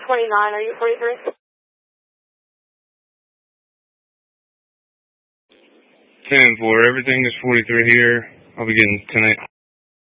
29. Are you 43? 10-4. Everything is 43 here. I'll be getting 10-8.